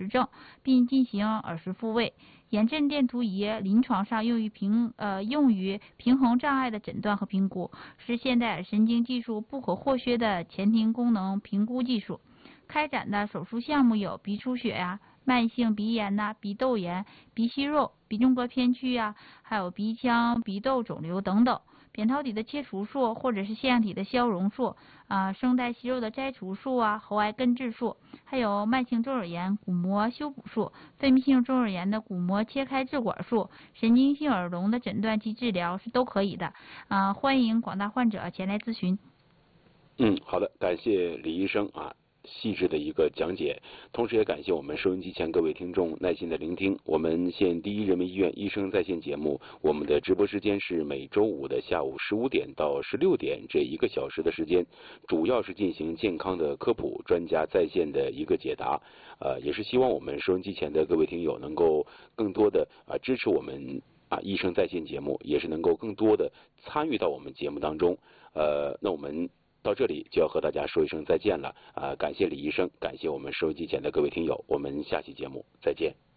正，并进行耳石复位。眼振电图仪临床上用于平衡障碍的诊断和评估，是现代耳神经技术不可或缺的前庭功能评估技术。开展的手术项目有鼻出血呀、慢性鼻炎呐、鼻窦炎、鼻息肉、鼻中隔偏曲呀，还有鼻腔、鼻窦肿瘤等等。扁桃体的切除术或者是腺样体的消融术声带息肉的摘除术啊，喉癌根治术，还有慢性中耳炎鼓膜修补术、分泌性中耳炎的鼓膜切开置管术、神经性耳聋的诊断及治疗是都可以的欢迎广大患者前来咨询。 好的，感谢李医生细致的一个讲解，同时也感谢我们收音机前各位听众耐心的聆听。我们县第一人民医院医生在线节目，我们的直播时间是每周五的下午15点到16点，这1个小时的时间，主要是进行健康的科普，专家在线的一个解答。也是希望我们收音机前的各位听友能够更多的支持我们医生在线节目，也是能够更多的参与到我们节目当中。那我们到这里就要和大家说一声再见了感谢李医生，感谢我们收音机前的各位听友，我们下期节目再见。